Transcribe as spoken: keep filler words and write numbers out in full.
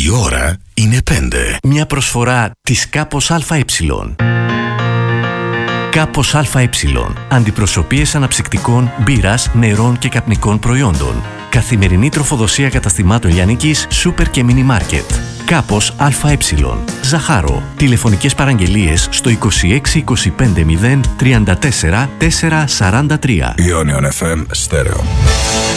Η ώρα είναι πέντε. Μια προσφορά της Κάπος ΑΕ. Κάπος ΑΕ. Αντιπροσωπείες αναψυκτικών, μπύρας, νερών και καπνικών προϊόντων. Καθημερινή τροφοδοσία καταστημάτων λιανικής, σούπερ και μίνι μάρκετ. Κάπος ΑΕ. Ζαχάρο. Τηλεφωνικές παραγγελίες στο είκοσι έξι είκοσι πέντε μηδέν τριάντα τέσσερα τετρακόσια σαράντα τρία. Ionion εφ εμ Stereo.